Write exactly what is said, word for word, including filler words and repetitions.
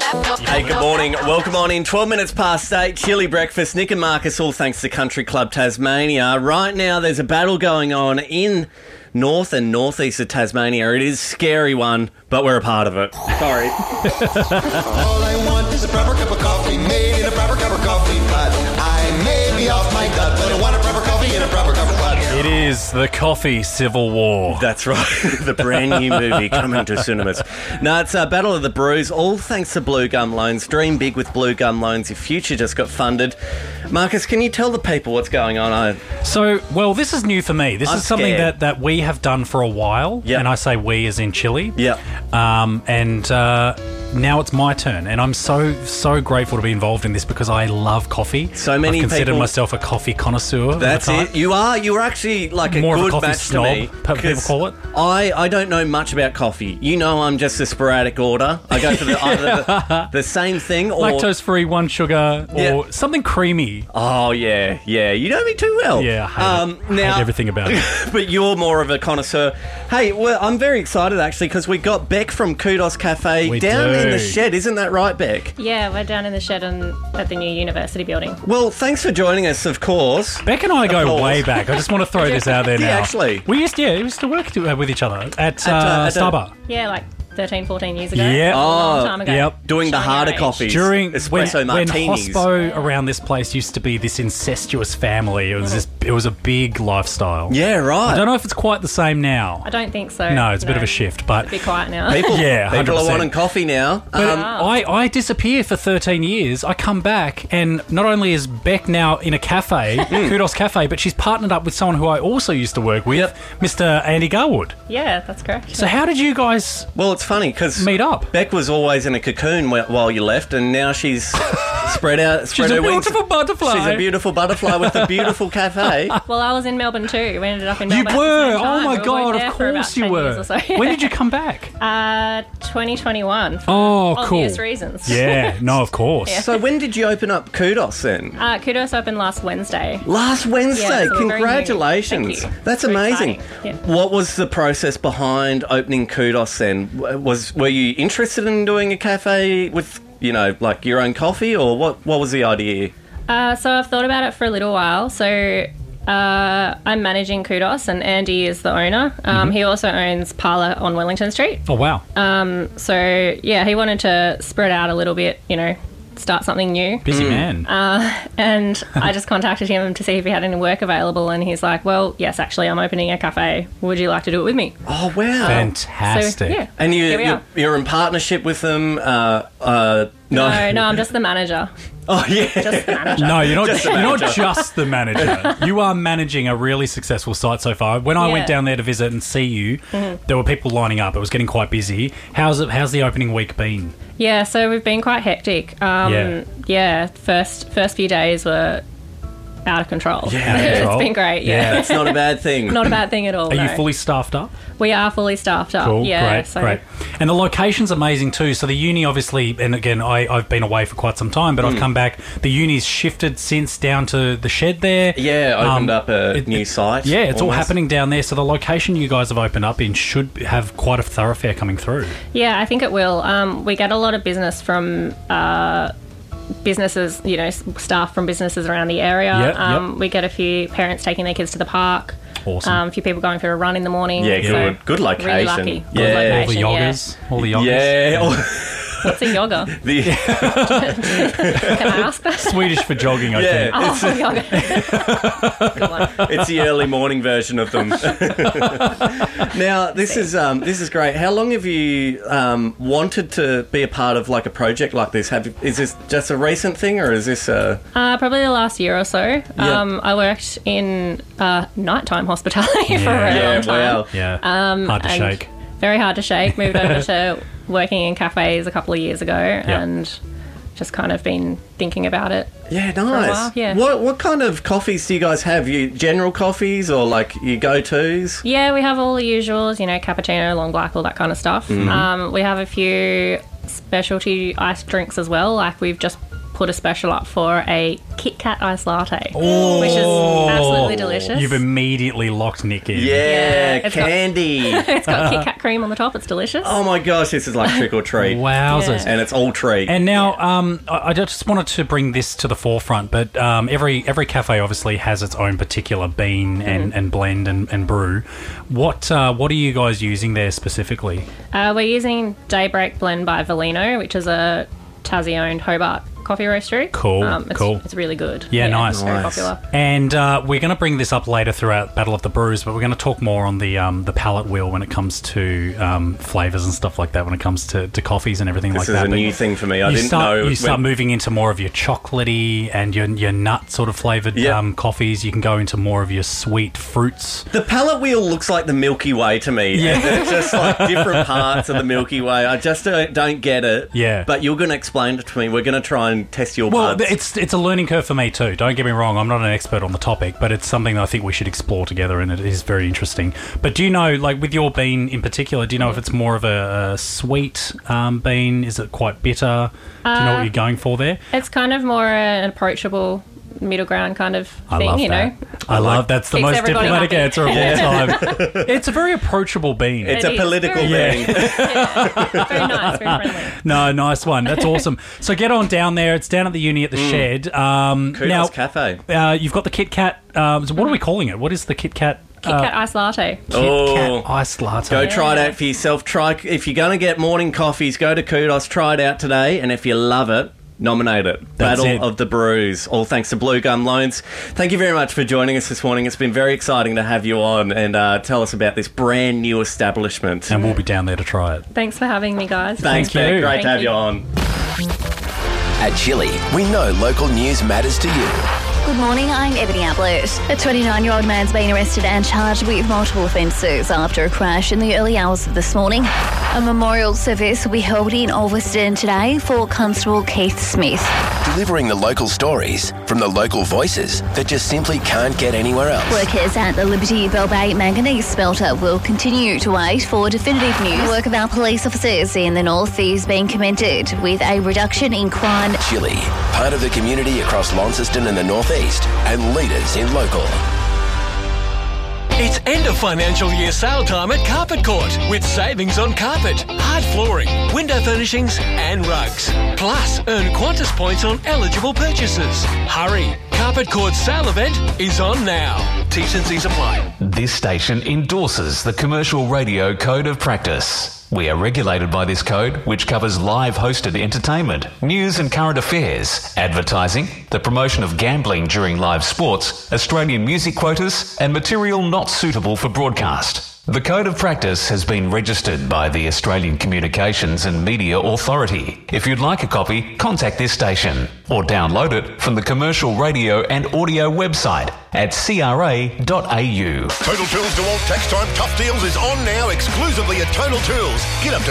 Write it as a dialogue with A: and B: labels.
A: Hey, good morning. Welcome on in. twelve minutes past eight. Chilly breakfast. Nick and Marcus, all thanks to Country Club Tasmania. Right now, there's a battle going on in north and northeast of Tasmania. It is a scary one, but we're a part of it. Sorry.
B: All I want is a proper cup of coffee made in a proper cup of coffee pot. I may be off my gut, but I want a proper coffee in a proper cup of pot.
C: It is the Coffee Civil War.
A: That's right. The brand new movie coming to cinemas. No, it's uh, Battle of the Brews, all thanks to Blue Gum Loans. Dream big with Blue Gum Loans. Your future just got funded. Marcus, can you tell the people what's going on? I...
C: So, well, this is new for me. This
A: I'm
C: is something
A: scared.
C: that, that we have done for a while.
A: Yep.
C: And I say we as in Chile.
A: Yep.
C: Um, and uh, now it's my turn. And I'm so, so grateful to be involved in this because I love coffee.
A: So many
C: I've considered
A: people-
C: myself a coffee connoisseur. at
A: That's
C: the time.
A: it. You are. You are actually like a
C: More of a
A: good
C: coffee
A: match
C: snob,
A: to me.
C: pe- people
A: 'cause
C: call it.
A: I, I don't know much about coffee. You know, I'm just a sporadic order. I go for the, either the, the same thing or
C: Lactose-free, one sugar, or
A: Yeah.
C: something creamy.
A: Oh yeah, yeah. You know me too well.
C: Yeah, I hate,
A: um,
C: it.
A: now
C: hate everything about it.
A: but you're more of a connoisseur. Hey, well, I'm very excited actually because we got Beck from Kudos Cafe
C: We
A: down
C: do.
A: in the shed. Isn't that right, Beck?
D: Yeah, we're down in the shed and at the new university building.
A: Well, thanks for joining us. Of course.
C: Beck and I go
A: Applause.
C: way back. I just want to throw this out there
A: Yeah,
C: now.
A: actually.
C: We used to, yeah, we used to work to, uh, with each other at, uh,
A: at, uh,
C: Starbucks.
D: Yeah, like thirteen, fourteen years ago.
C: Yeah.
D: A long
A: Oh,
D: time ago.
C: yep.
A: Doing the
D: Showing
A: harder
D: our age.
A: coffees.
C: During
A: espresso
C: when, when
A: martinis.
C: hospo around this place used to be this incestuous family. It was this, it was a big lifestyle.
A: Yeah, right.
C: I don't know if it's quite the same now.
D: I don't think so.
C: No, it's a bit of a shift, but
D: Be quiet now.
A: People,
C: Yeah,
A: people
C: one hundred
A: are
C: percent.
A: wanting coffee now.
C: But
A: Um,
C: I, I disappear for thirteen years. I come back, and not only is Beck now in a cafe,
A: Hmm.
C: Kudos Cafe, but she's partnered up with someone who I also used to work with,
A: Yep.
C: Mister Andy Garwood.
D: Yeah, that's correct.
C: So how did you guys
A: well, it's funny because
C: meet up?
A: Beck was always in a cocoon wh- while you left, and now she's spread out. Spread
C: She's a
A: her wings.
C: beautiful butterfly.
A: She's a beautiful butterfly with a beautiful cafe.
D: Well, I was in Melbourne too. We ended up in
C: You
D: Melbourne.
C: were.
D: At the same
C: Oh
D: time.
C: my
D: We were
C: god!
D: both there
C: Of
D: for about
C: course you
D: ten
C: were.
D: years or so.
C: When did you come back?
D: Uh, twenty twenty-one. For
C: Oh, cool.
D: obvious reasons.
C: Yeah. No, of course.
D: Yeah.
A: So when did you open up Kudos then?
D: Uh, Kudos opened last Wednesday.
A: Last Wednesday.
D: Yeah, so we're very new.
A: Congratulations.
D: Thank you.
A: That's
D: Very
A: amazing.
D: exciting. Yeah.
A: What was the process behind opening Kudos then? W- Was were you interested in doing a cafe with, you know, like your own coffee, or what what was the idea?
D: Uh, so I've thought about it for a little while. So uh, I'm managing Kudos, and Andy is the owner. Um, He also owns Parlour on Wellington Street.
C: Oh wow.
D: Um, so yeah, he wanted to spread out a little bit, you know, start something new.
C: Busy man.
D: And I just contacted him to see if he had any work available, and he's like, "Well, yes, actually, I'm opening a cafe. Would you like to do it with me?"
A: Oh wow.
C: Fantastic.
D: So yeah,
A: And you,
D: here we
A: you're,
D: are.
A: you're in partnership with them? Uh, uh, no.
D: No, no, I'm just the manager.
A: Oh, yeah.
D: Just the manager.
C: No, you're not.
A: Just the
C: You're not
A: manager.
C: just the manager. You are managing a really successful site so far. When I
D: Yeah.
C: went down there to visit and see you, there were people lining up. It was getting quite busy. How's it? How's the opening week been?
D: Yeah, so we've been quite hectic. Um,
C: Yeah.
D: yeah. first first few days were out of control.
A: Yeah, out of
C: control.
D: It's been great. Yeah,
A: It's not a bad thing.
D: not a bad thing at all.
C: Are you
D: no.
C: fully staffed up?
D: We are fully staffed up.
C: Cool,
D: Yeah,
C: great,
D: so
C: great. And the location's amazing too. So the uni, obviously, and again, I, I've been away for quite some time, but
A: Mm.
C: I've come back. The uni's shifted since down to the shed there.
A: Yeah, opened
C: Um,
A: up a
C: it-
A: new site.
C: Yeah, it's all
A: almost.
C: happening down there. So the location you guys have opened up in should have quite a thoroughfare coming through.
D: Yeah, I think it will. Um, we get a lot of business from uh, businesses, you know, s- staff from businesses around the area.
C: Yep,
D: um,
C: yep.
D: We get a few parents taking their kids to the park.
C: Awesome.
D: Um, a few people going for a run in the morning.
A: Yeah,
D: so
A: good. Good location.
D: Really lucky. Good
A: Yeah.
C: all the
D: location, yeah.
C: yoggers, all the yoggers.
A: Yeah. Oh,
D: What's a yoga?
A: the,
D: Can I ask that?
C: Swedish for jogging, I
A: yeah,
C: think.
D: Oh, yoga. Good one.
A: it's the early morning version of them. Now, this is um, this is great. How long have you um, wanted to be a part of like a project like this? Have is this just a recent thing, or is this a?
D: Uh, probably the last year or so.
A: Yeah.
D: Um, I worked in uh, nighttime hospitality for a very
C: Yeah,
D: long time.
A: wow.
C: Yeah,
D: Um,
C: hard to
D: and
C: shake.
D: Very hard to shake. Moved over to working in cafes a couple of years ago, and just kind of been thinking about it.
A: Yeah, nice.
D: while, yeah.
A: What what kind of coffees do you guys have? You general coffees or like your go tos?
D: Yeah, we have all the usuals, you know, cappuccino, long black, all that kind of stuff.
A: Mm-hmm.
D: Um, we have a few specialty iced drinks as well. Like we've just put a special up for a Kit Kat iced latte,
C: Oh.
D: which is absolutely delicious.
C: You've immediately locked Nick in.
A: Yeah,
D: Yeah, it's got-
A: candy.
D: It's got Kit Kat cream on the top. It's delicious.
A: Oh my gosh, this is like trick or treat.
C: Wowzers.
D: Yeah.
A: And it's all treat.
C: And now, um, I I just wanted to bring this to the forefront, but um, every every cafe obviously has its own particular bean and, and blend and, and brew. What uh, what are you guys using there specifically?
D: Uh, we're using Daybreak Blend by Valino, which is a Tassie-owned Hobart coffee roastery.
C: Cool,
D: Um, it's,
C: cool.
D: It's really good.
C: Yeah, nice.
D: It's very
A: Nice.
D: popular.
C: And uh, we're going to bring this up later throughout Battle of the Brews, but we're going to talk more on the um, the palate wheel when it comes to um, flavours and stuff like that, when it comes to, to coffees and everything
A: This
C: like
A: is
C: that.
A: a
C: But
A: new thing for me. I
C: you
A: didn't
C: start,
A: know.
C: You
A: when-
C: start moving into more of your chocolatey and your, your nut sort of flavoured
A: Yep.
C: um, coffees. You can go into more of your sweet fruits.
A: The palette wheel looks like the Milky Way to me.
C: Yeah.
A: And it's just like different parts of the Milky Way. I just don't, don't get it.
C: Yeah.
A: But you're going to explain it to me. We're going to try and test your
C: Well,
A: buds.
C: it's it's a learning curve for me too. Don't get me wrong. I'm not an expert on the topic, but it's something that I think we should explore together, and it is very interesting. But do you know, like with your bean in particular, do you know if it's more of a, a sweet um, bean? Is it quite bitter? Do you know what
D: Uh,
C: you're going for there?
D: It's kind of more an approachable middle ground kind of
C: I
D: thing,
C: love
D: you
C: that.
D: know.
C: I love that's the
D: Keeps
C: most
D: everybody
C: diplomatic
D: happy.
C: answer of all time. It's a very approachable bean.
A: It's
D: It
A: a
D: is
A: political
D: very-
A: thing.
D: Yeah. Very nice, very friendly.
C: No, nice one. That's awesome. So get on down there. It's down at the uni at the shed. Um,
A: Kudos
C: now,
A: Cafe.
C: uh, you've got the Kit Kat. Um, so what are we calling it? What is the Kit Kat?
D: Kit Kat iced latte.
C: Kit
A: Oh.
C: Kat iced latte.
A: Go try it out for yourself. Try if you're going to get morning coffees. Go to Kudos. Try it out today, and if you love it, nominate it.
C: That's
A: Battle
C: it.
A: of the Brews. All thanks to Blue Gum Loans. Thank you very much for joining us this morning. It's been very exciting to have you on and uh, tell us about this brand new establishment.
C: And we'll be down there to try it.
D: Thanks for having me, guys.
A: Thanks,
C: Thank
A: Beck.
C: you.
A: Great
D: Thank
A: to have you,
D: you.
A: on.
E: At Chili, we know local news matters to you.
F: Good morning, I'm Ebony Ablett. A twenty-nine-year-old man's been arrested and charged with multiple offences after a crash in the early hours of this morning. A memorial service will be held in Ulverston today for Constable Keith Smith.
E: Delivering the local stories from the local voices that just simply can't get anywhere else.
F: Workers at the Liberty Bell Bay Manganese Smelter will continue to wait for definitive news. The work of our police officers in the north is being commended with a reduction in crime.
E: Chili, part of the community across Launceston and the northeast, and leaders in local.
G: It's end of financial year sale time at Carpet Court with savings on carpet, hard flooring, window furnishings and rugs. Plus, earn Qantas points on eligible purchases. Hurry! Carpet Court's sale event is on now. T's and C's apply.
H: This station endorses the Commercial Radio Code of Practice. We are regulated by this code, which covers live hosted entertainment, news and current affairs, advertising, the promotion of gambling during live sports, Australian music quotas, and material not suitable for broadcast. The Code of Practice has been registered by the Australian Communications and Media Authority. If you'd like a copy, contact this station or download it from the Commercial Radio and Audio website at c r a dot a u.
B: Total Tools DeWalt Tax Time Tough Deals is on now exclusively at Total Tools. Get up to